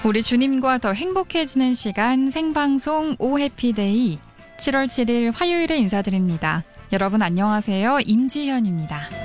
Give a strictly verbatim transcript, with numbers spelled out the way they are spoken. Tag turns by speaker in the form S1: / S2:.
S1: 우리 주님과 더 행복해지는 시간 생방송 오 해피데이 칠월 칠일 화요일에 인사드립니다. 여러분 안녕하세요. 임지현입니다.